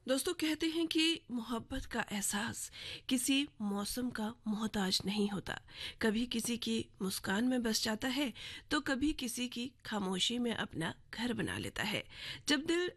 दोस्तों कहते हैं कि मोहब्बत का एहसास किसी मौसम का मोहताज नहीं होता। कभी किसी की मुस्कान में बस जाता है तो कभी किसी की खामोशी में अपना घर बना लेता है। जब दिल